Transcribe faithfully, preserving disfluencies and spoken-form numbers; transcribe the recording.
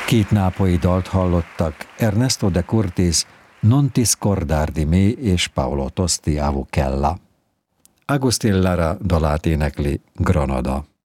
Két nápolyi dalt hallottak, Ernesto de Curtis, Non ti scordar di me és Paolo Tosti Avo Kella. Agustin Lara dalát énekli Granada.